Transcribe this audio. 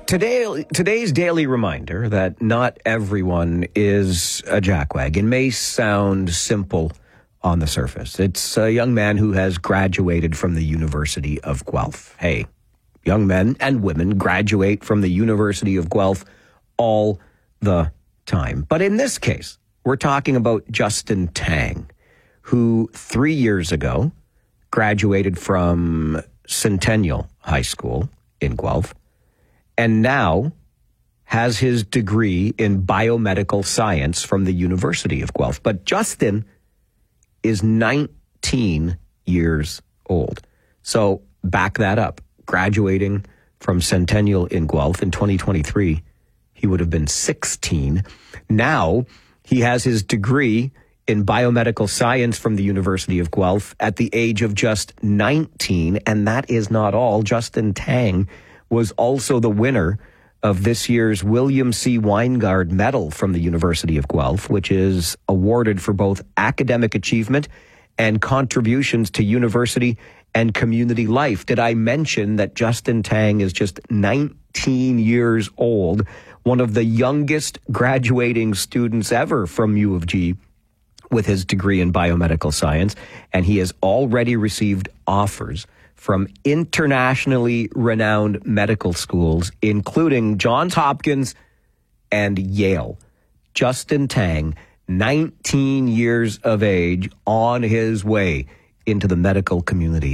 Today's daily reminder that not everyone is a jackwagon may sound simple on the surface. It's a young man who has graduated from the University of Guelph. Hey, young men and women graduate from the University of Guelph all the time. But in this case, we're talking about Justin Tang, who 3 years ago graduated from Centennial High School in Guelph, and now has his degree in biomedical science from the University of Guelph. But Justin is 19 years old. So back that up. Graduating from Centennial in Guelph in 2023, he would have been 16. Now he has his degree in biomedical science from the University of Guelph at the age of just 19. And that is not all. Justin Tang was also the winner of this year's William C. Weingard Medal from the University of Guelph, which is awarded for both academic achievement and contributions to university and community life. Did I mention that Justin Tang is just 19 years old, one of the youngest graduating students ever from U of G with his degree in biomedical science, and he has already received offers from internationally renowned medical schools, including Johns Hopkins and Yale. Justin Tang, 19 years of age, on his way into the medical community.